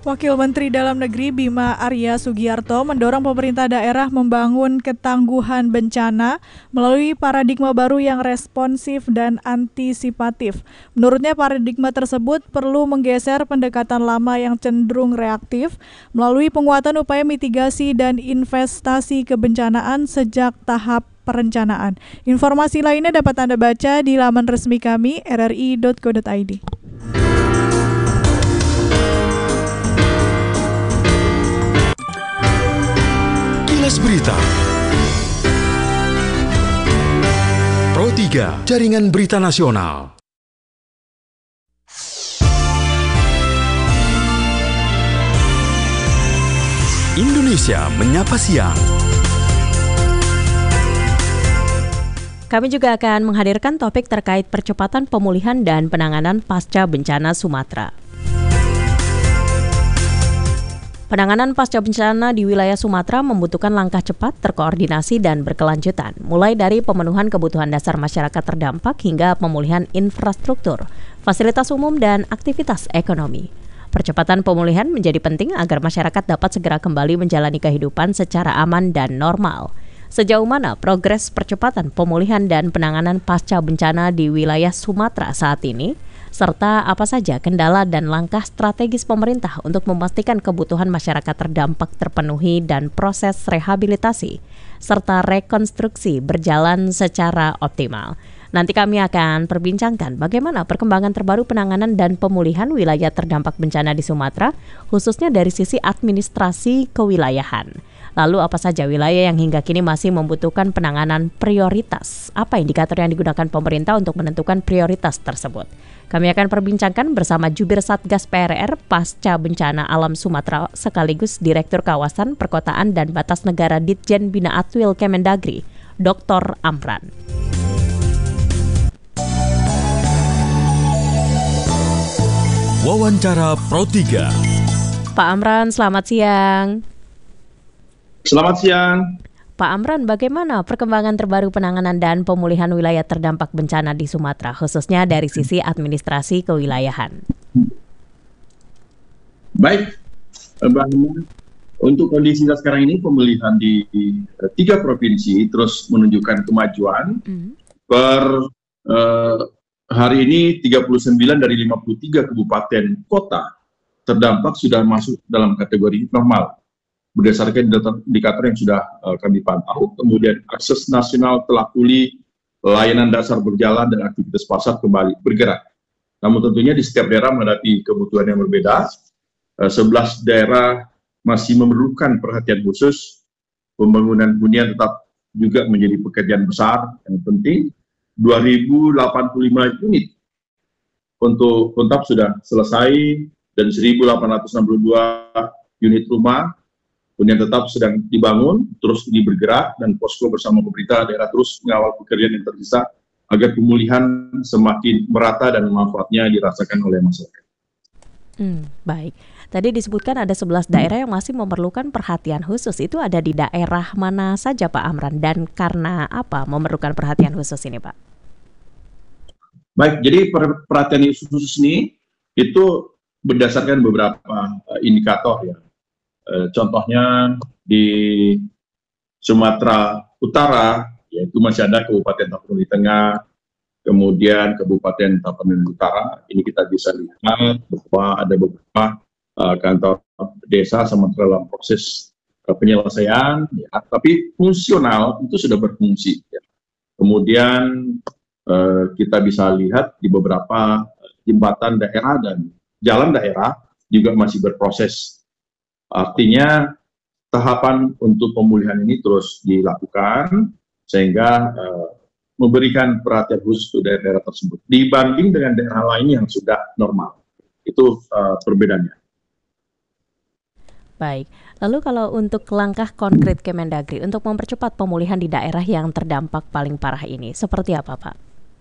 Wakil Menteri Dalam Negeri Bima Arya Sugiarto mendorong pemerintah daerah membangun ketangguhan bencana melalui paradigma baru yang responsif dan antisipatif. Menurutnya paradigma tersebut perlu menggeser pendekatan lama yang cenderung reaktif melalui penguatan upaya mitigasi dan investasi kebencanaan sejak tahap perencanaan. Informasi lainnya dapat Anda baca di laman resmi kami rri.co.id. Berita Pro 3 Jaringan Berita Nasional. Indonesia Menyapa Siang. Kami juga akan menghadirkan topik terkait percepatan pemulihan dan penanganan pasca bencana Sumatera. Penanganan pasca bencana di wilayah Sumatera membutuhkan langkah cepat, terkoordinasi, dan berkelanjutan, mulai dari pemenuhan kebutuhan dasar masyarakat terdampak hingga pemulihan infrastruktur, fasilitas umum, dan aktivitas ekonomi. Percepatan pemulihan menjadi penting agar masyarakat dapat segera kembali menjalani kehidupan secara aman dan normal. Sejauh mana progres percepatan pemulihan dan penanganan pasca bencana di wilayah Sumatera saat ini? Serta apa saja kendala dan langkah strategis pemerintah untuk memastikan kebutuhan masyarakat terdampak terpenuhi dan proses rehabilitasi serta rekonstruksi berjalan secara optimal. Nanti kami akan perbincangkan bagaimana perkembangan terbaru penanganan dan pemulihan wilayah terdampak bencana di Sumatera, khususnya dari sisi administrasi kewilayahan. Lalu apa saja wilayah yang hingga kini masih membutuhkan penanganan prioritas? Apa indikator yang digunakan pemerintah untuk menentukan prioritas tersebut? Kami akan perbincangkan bersama Jubir Satgas PRR Pasca Bencana Alam Sumatera sekaligus Direktur Kawasan Perkotaan dan Batas Negara Ditjen Bina Atwil Kemendagri, Dr. Amran. Wawancara Pro 3. Pak Amran, selamat siang. Selamat siang. Pak Amran, bagaimana perkembangan terbaru penanganan dan pemulihan wilayah terdampak bencana di Sumatera, khususnya dari sisi administrasi kewilayahan? Baik, untuk kondisi sekarang ini pemulihan di 3 provinsi terus menunjukkan kemajuan. Per hari ini 39 dari 53 kabupaten kota terdampak sudah masuk dalam kategori normal. Berdasarkan indikator yang sudah kami pantau, kemudian akses nasional telah pulih, layanan dasar berjalan, dan aktivitas pasar kembali bergerak. Namun tentunya di setiap daerah menghadapi kebutuhan yang berbeda. 11 daerah masih memerlukan perhatian khusus. Pembangunan hunian tetap juga menjadi pekerjaan besar yang penting. 2085 unit untuk kontap sudah selesai dan 1.862 unit rumah hunian tetap sedang dibangun, terus bergerak, dan posko bersama pemerintah daerah terus mengawal pekerjaan yang tersisa agar pemulihan semakin merata dan manfaatnya dirasakan oleh masyarakat. Baik, tadi disebutkan ada 11 daerah yang masih memerlukan perhatian khusus. Itu ada di daerah mana saja Pak Amran, dan karena apa memerlukan perhatian khusus ini Pak? Baik, jadi perhatian khusus ini itu berdasarkan beberapa indikator ya. Contohnya di Sumatera Utara, yaitu masih ada Kabupaten Tapanuli Tengah, kemudian Kabupaten Tapanuli Utara. Ini kita bisa lihat bahwa ada beberapa kantor desa sementara dalam proses penyelesaian, ya, tapi fungsional itu sudah berfungsi. Ya. Kemudian kita bisa lihat di beberapa jembatan daerah dan jalan daerah juga masih berproses. Artinya tahapan untuk pemulihan ini terus dilakukan sehingga memberikan perhatian khusus untuk daerah tersebut dibanding dengan daerah lain yang sudah normal. Itu perbedaannya. Baik, lalu kalau untuk langkah konkret Kemendagri untuk mempercepat pemulihan di daerah yang terdampak paling parah ini, seperti apa Pak?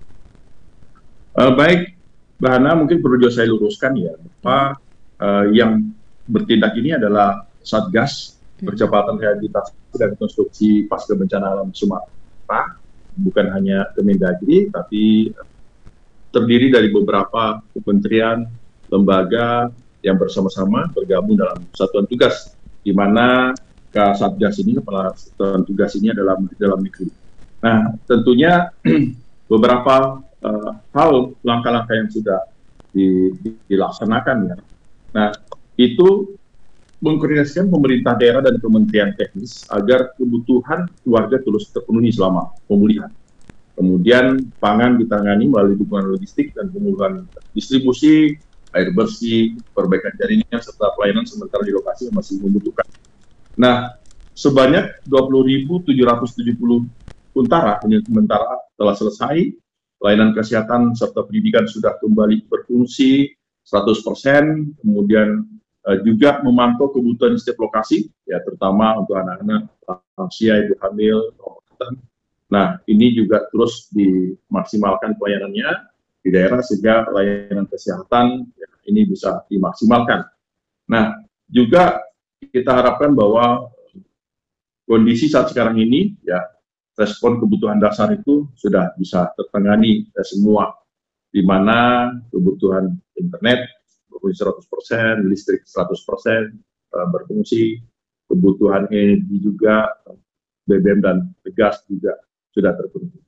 Baik, Mbak Hana, mungkin perlu juga saya luruskan ya, bahwa yang bertindak ini adalah Satgas Percepatan Rehabilitasi dan Rekonstruksi Pasca Bencana Alam Sumatera, bukan hanya Kemendagri, tapi terdiri dari beberapa kementerian, lembaga, yang bersama-sama bergabung dalam satuan tugas, di mana Satgas ini, kepala satuan tugas ini adalah dalam negeri. Nah, tentunya beberapa hal langkah-langkah yang sudah dilaksanakan ya. Nah, itu mengkoordinasikan pemerintah daerah dan kementerian teknis agar kebutuhan keluarga terus terpenuhi selama pemulihan. Kemudian pangan ditangani melalui dukungan logistik dan pemulihan distribusi, air bersih, perbaikan jaringan, serta pelayanan sementara di lokasi yang masih membutuhkan. Nah, sebanyak 20.770 unit sementara telah selesai, pelayanan kesehatan serta pendidikan sudah kembali berfungsi 100%, kemudian juga memantau kebutuhan di setiap lokasi, ya terutama untuk anak-anak, lansia, ibu hamil, pengobatan. Nah, ini juga terus dimaksimalkan pelayanannya di daerah sehingga layanan kesehatan ya, ini bisa dimaksimalkan. Nah, juga kita harapkan bahwa kondisi saat sekarang ini, ya respon kebutuhan dasar itu sudah bisa tertangani semua, di mana kebutuhan internet berfungsi 100%, listrik 100% berfungsi, kebutuhan energi juga, BBM dan gas juga sudah terpenuhi.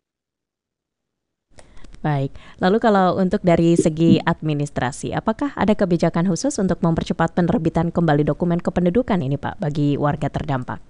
Baik, lalu kalau untuk dari segi administrasi, apakah ada kebijakan khusus untuk mempercepat penerbitan kembali dokumen kependudukan ini Pak, bagi warga terdampak?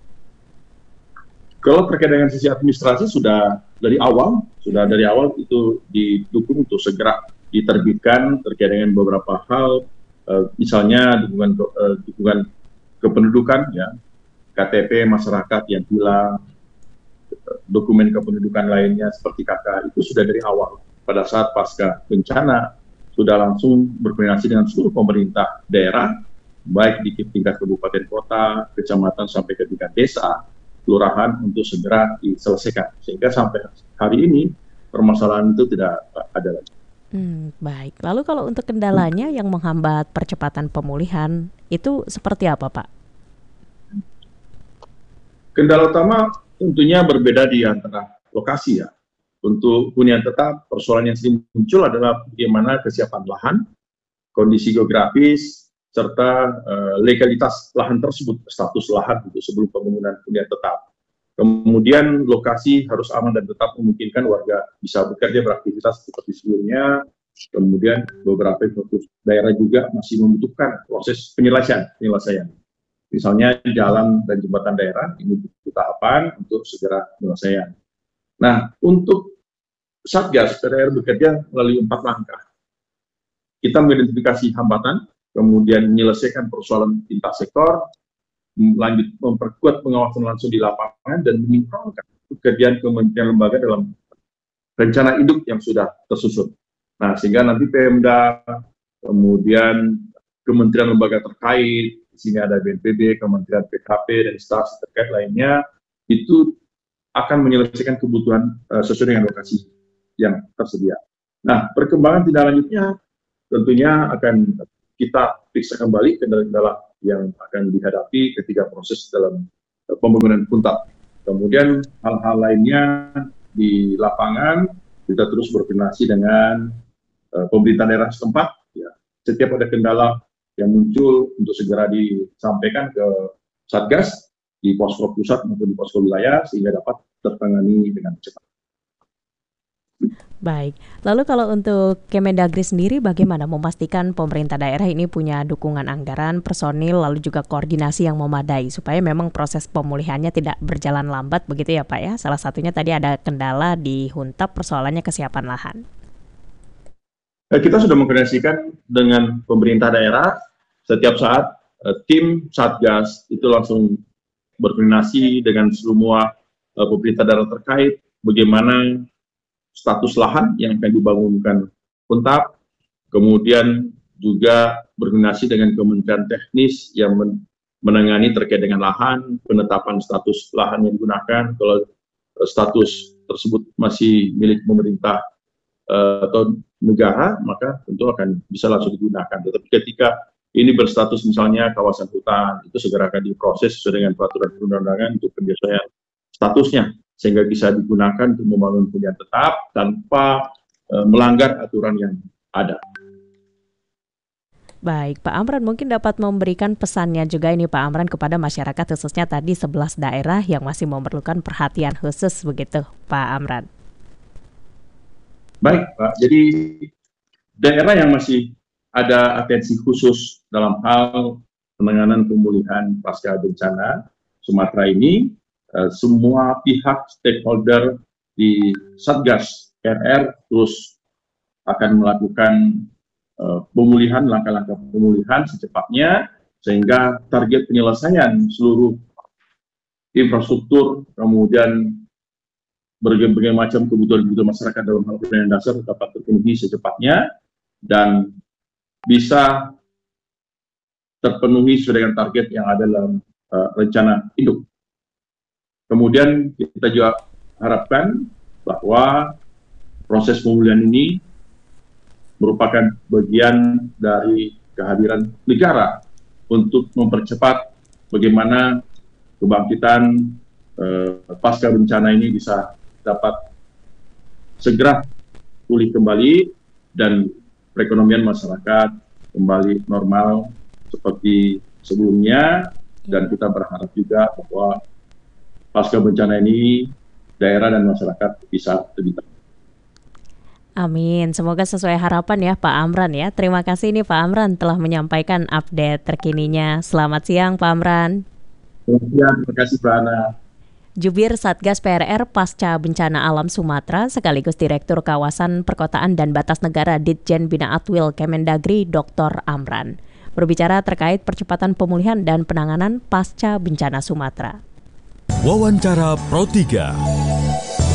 Kalau terkait dengan sisi administrasi sudah dari awal itu didukung untuk segera diterbitkan terkait dengan beberapa hal, misalnya dukungan kependudukan, ya, KTP masyarakat yang hilang, dokumen kependudukan lainnya seperti KK itu sudah dari awal. Pada saat pasca bencana sudah langsung berkoordinasi dengan seluruh pemerintah daerah, baik di tingkat kabupaten kota, kecamatan sampai ke tingkat desa, kelurahan untuk segera diselesaikan. Sehingga sampai hari ini permasalahan itu tidak ada lagi. Baik, lalu kalau untuk kendalanya yang menghambat percepatan pemulihan itu seperti apa Pak? Kendala utama tentunya berbeda di antara lokasi ya. Untuk hunian tetap, persoalan yang sering muncul adalah bagaimana kesiapan lahan, kondisi geografis, serta legalitas lahan tersebut, status lahan untuk sebelum pembangunan hunian tetap. Kemudian lokasi harus aman dan tetap memungkinkan warga bisa bekerja beraktivitas seperti sebelumnya. Kemudian beberapa daerah juga masih membutuhkan proses penyelesaian. Misalnya jalan dan jembatan daerah ini butuh tahapan untuk segera penyelesaian. Nah, untuk Satgas daerah bekerja melalui 4 langkah. Kita mengidentifikasi hambatan, kemudian menyelesaikan persoalan lintas sektor, lanjut memperkuat pengawasan langsung di lapangan, dan menyinkronkan pekerjaan kementerian lembaga dalam rencana induk yang sudah tersusun. Nah, sehingga nanti Pemda, kemudian kementerian lembaga terkait, di sini ada BNPB, Kementerian PKP, dan instansi terkait lainnya, itu akan menyelesaikan kebutuhan sesuai dengan lokasi yang tersedia. Nah, perkembangan tindak lanjutnya tentunya akan kita periksa kembali kendala-kendala yang akan dihadapi ketika proses dalam pembangunan puntap. Kemudian hal-hal lainnya di lapangan, kita terus berkoordinasi dengan pemerintah daerah setempat. Ya. Setiap ada kendala yang muncul untuk segera disampaikan ke Satgas di posko pusat maupun di posko wilayah sehingga dapat tertangani dengan cepat. Baik, lalu kalau untuk Kemendagri sendiri bagaimana memastikan pemerintah daerah ini punya dukungan anggaran, personil, lalu juga koordinasi yang memadai supaya memang proses pemulihannya tidak berjalan lambat begitu ya Pak ya? Salah satunya tadi ada kendala di Huntap persoalannya kesiapan lahan. Kita sudah mengkoordinasikan dengan pemerintah daerah setiap saat tim Satgas itu langsung berkoordinasi dengan semua pemerintah daerah terkait bagaimana status lahan yang akan dibangunkan Huntap, kemudian juga berkoordinasi dengan Kementerian Teknis yang menangani terkait dengan lahan, penetapan status lahan yang digunakan, kalau status tersebut masih milik pemerintah atau negara, maka tentu akan bisa langsung digunakan. Tetapi ketika ini berstatus misalnya kawasan hutan, itu segera akan diproses sesuai dengan peraturan perundang-undangan untuk penyesuaian statusnya, sehingga bisa digunakan untuk membangun hunian tetap tanpa melanggar aturan yang ada. Baik, Pak Amran mungkin dapat memberikan pesannya juga ini Pak Amran kepada masyarakat khususnya tadi 11 daerah yang masih memerlukan perhatian khusus begitu Pak Amran. Baik, Pak. Jadi daerah yang masih ada atensi khusus dalam hal penanganan pemulihan pasca bencana Sumatera ini, semua pihak stakeholder di Satgas RR terus akan melakukan pemulihan, langkah-langkah pemulihan secepatnya, sehingga target penyelesaian seluruh infrastruktur, kemudian berbagai macam kebutuhan masyarakat dalam hal pendidikan dasar dapat terpenuhi secepatnya dan bisa terpenuhi sesuai dengan target yang ada dalam rencana induk. Kemudian kita juga harapkan bahwa proses pemulihan ini merupakan bagian dari kehadiran negara untuk mempercepat bagaimana kebangkitan pasca bencana ini bisa dapat segera pulih kembali dan perekonomian masyarakat kembali normal seperti sebelumnya, dan kita berharap juga bahwa pasca bencana ini daerah dan masyarakat bisa lebih tenang. Amin, semoga sesuai harapan ya Pak Amran ya. Terima kasih nih Pak Amran telah menyampaikan update terkininya. Selamat siang Pak Amran. Selamat siang, terima kasih Mbak Ana. Jubir Satgas PRR Pasca Bencana Alam Sumatera sekaligus Direktur Kawasan Perkotaan dan Batas Negara Ditjen Bina Atwil Kemendagri Dr. Amran berbicara terkait percepatan pemulihan dan penanganan pasca bencana Sumatera. Wawancara Pro 3.